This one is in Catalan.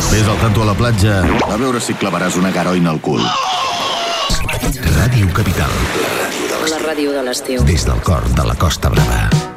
Ves al tanto a la platja. A veure si clavaràs una garoina al cul. Ràdio Capital. La ràdio de l'estiu. Des del cor de la Costa Brava.